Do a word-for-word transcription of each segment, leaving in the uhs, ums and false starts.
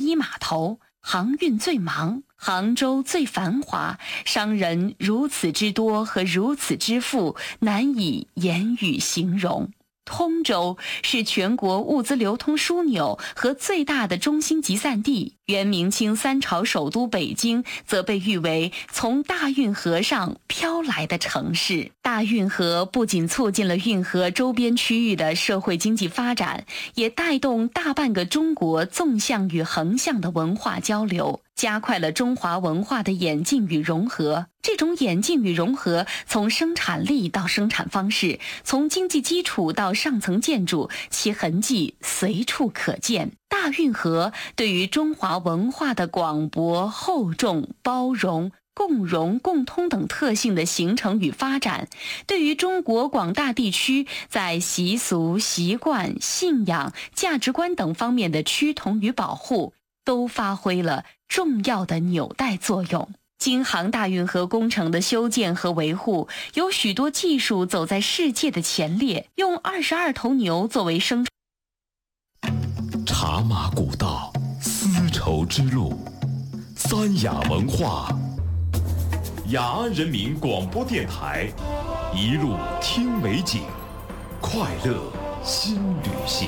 一码头，航运最忙，杭州最繁华，商人如此之多和如此之富，难以言语形容。通州是全国物资流通枢纽和最大的中心集散地，元明清三朝首都北京则被誉为从大运河上飘来的城市。大运河不仅促进了运河周边区域的社会经济发展，也带动大半个中国纵向与横向的文化交流，加快了中华文化的演进与融合。这种演进与融合，从生产力到生产方式，从经济基础到上层建筑，其痕迹随处可见。大运河对于中华文化的广博、厚重、包容、共融、共通等特性的形成与发展，对于中国广大地区在习俗、习惯、信仰、价值观等方面的趋同与保护，都发挥了重要的纽带作用。京杭大运河工程的修建和维护，有许多技术走在世界的前列，用二十二头牛作为生产。 茶马古道，丝绸之路，三雅文化。雅安人民广播电台，一路听美景，快乐新旅行。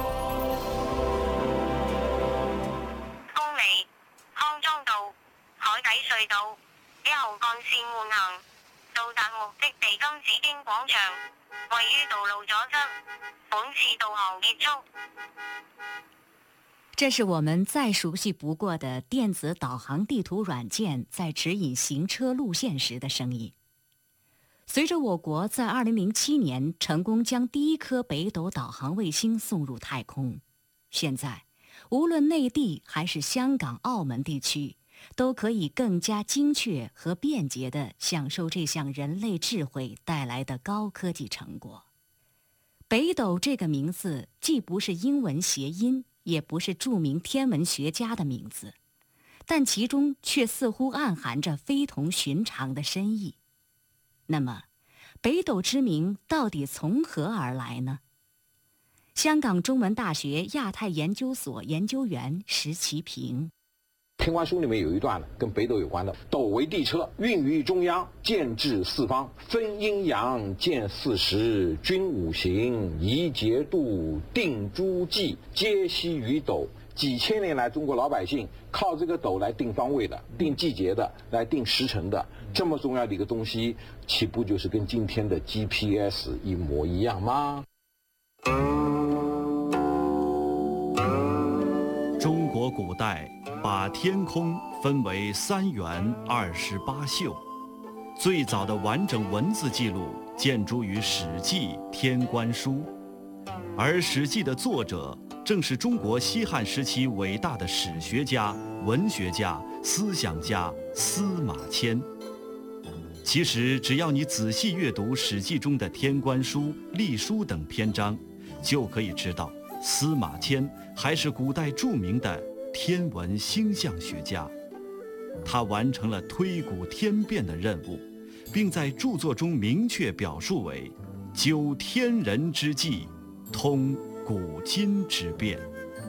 公里康莊道海底隧道一號幹線換行，到達目的地金紫荊廣場，位於道路左側。本次導航結束。 这是我们再熟悉不过的电子导航地图软件在指引行车路线时的声音。随着我国在二零零七年成功将第一颗北斗导航卫星送入太空，现在无论内地还是香港、澳门地区，都可以更加精确和便捷地享受这项人类智慧带来的高科技成果。北斗这个名字既不是英文谐音，也不是著名天文学家的名字，但其中却似乎暗含着非同寻常的深意。那么，北斗之名到底从何而来呢？香港中文大学亚太研究所研究员石其平。 天官书里面有一段跟北斗有关的，斗为地车，运于中央，见至四方，分阴阳，见四时，均五行，宜节度，定诸纪，皆悉于斗。几千年来，中国老百姓靠这个斗来定方位的，定季节的，来定时辰的，这么重要的一个东西，岂不就是跟今天的 G P S 一模一样吗？ 中国古代把天空分为三元二十八宿，最早的完整文字记录见诸于《史记·天官书》，而《史记》的作者正是中国西汉时期伟大的史学家、文学家、思想家司马迁。其实，只要你仔细阅读《史记》中的《天官书》《隶书》等篇章，就可以知道司马迁还是古代著名的天文星象学家。他完成了推古天变的任务，并在著作中明确表述为究天人之际，通古今之变。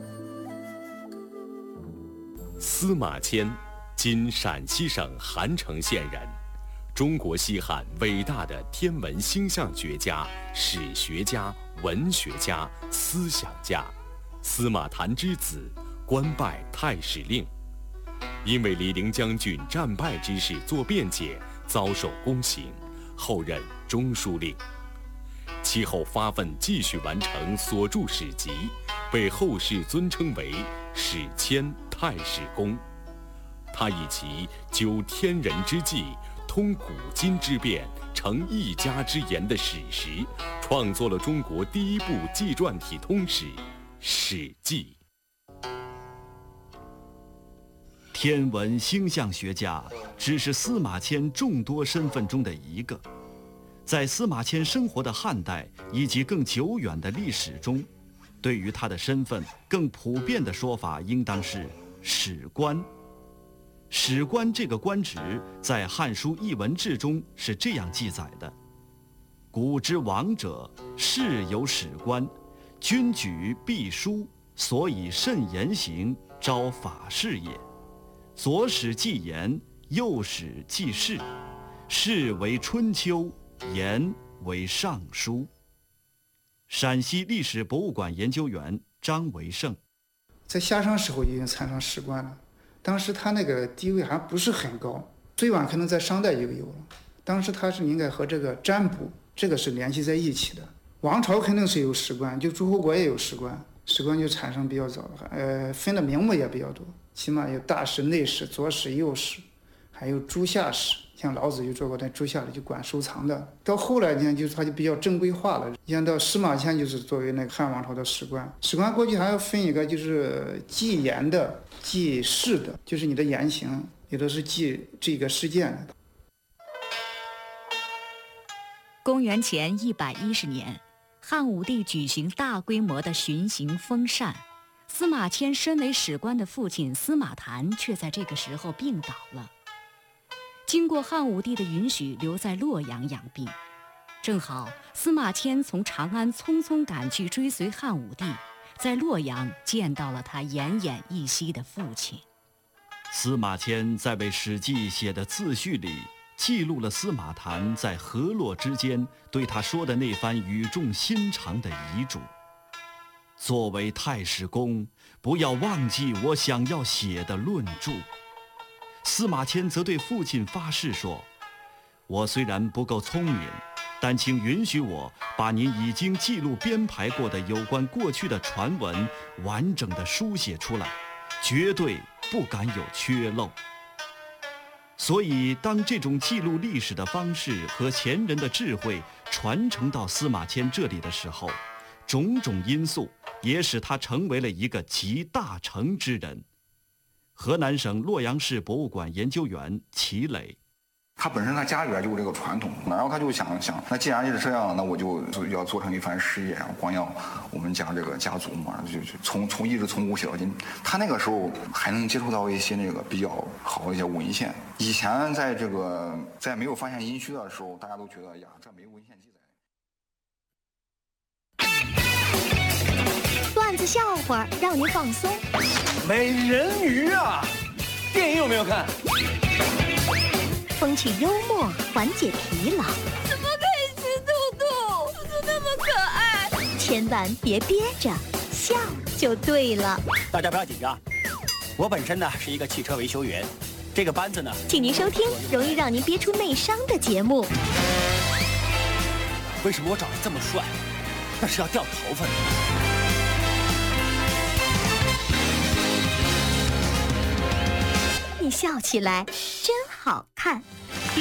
司马迁，今陕西省韩城县人，中国西汉伟大的天文星象学家、史学家、文学家、思想家，司马谈之子，官拜太史令。因为李陵将军战败之事做辩解，遭受宫刑，后任中书令。其后发奋继续完成所著史籍，被后世尊称为史迁太史公。他以其究天人之际，通古今之变，成一家之言的史实，创作了中国第一部纪传体通史《史记》。 天文星象学家只是司马迁众多身份中的一个。在司马迁生活的汉代以及更久远的历史中，对于他的身份更普遍的说法应当是史官。史官这个官职在《汉书·艺文志》中是这样记载的：古之王者，士有史官，君举必书，所以慎言行， 招法事也。左使记言，右使记事，事为春秋，言为尚书。陕西历史博物馆研究员张维胜， 在夏商时候已经产生史官了，当时他那个地位还不是很高，最晚可能在商代就有了。当时他是应该和这个占卜这个是联系在一起的。王朝肯定是有史官，就诸侯国也有史官，史官就产生比较早，呃，分的名目也比较多，起码有大史、内史、左史、右史，还有诸夏史。像老子就做过在诸夏里就管收藏的。到后来呢，就是他就比较正规化了。像到司马迁就是作为那个汉王朝的史官，史官过去还要分一个就是记言的、记事的，就是你的言行，有的是记这个事件的。 公元前一百一十年，汉武帝举行大规模的巡行封禅，司马迁身为史官的父亲司马谈却在这个时候病倒了。经过汉武帝的允许，留在洛阳养病。正好司马迁从长安匆匆赶去追随汉武帝，在洛阳见到了他奄奄一息的父亲。 司马迁在为《史记》写的自序里，记录了司马谈在河洛之间对他说的那番语重心长的遗嘱：作为太史公，不要忘记我想要写的论著。司马迁则对父亲发誓说：我虽然不够聪明，但请允许我把您已经记录编排过的有关过去的传闻完整地书写出来，绝对不敢有缺漏。所以当这种记录历史的方式和前人的智慧传承到司马迁这里的时候，种种因素也使他成为了一个集大成之人。河南省洛阳市博物馆研究员齐磊， 他本身他家里边就有这个传统，然后他就想想，那既然是这样，那我就要做成一番事业啊，光耀我们家这个家族嘛，就就从从一直从古写到今。他那个时候还能接触到一些那个比较好的一些文献。以前在这个在没有发现殷墟的时候，大家都觉得呀，这没有文献记载。 段子笑话让您放松。 美人鱼啊，电影有没有看？ 风趣幽默，缓解疲劳。 怎么可以吃兔兔？兔兔那么可爱。 千万别憋着，笑就对了。 大家不要紧张，我本身呢是一个汽车维修员，这个班子呢， 请您收听容易让您憋出内伤的节目。 为什么我长得这么帅？那是要掉头发的。 你笑起来真好看。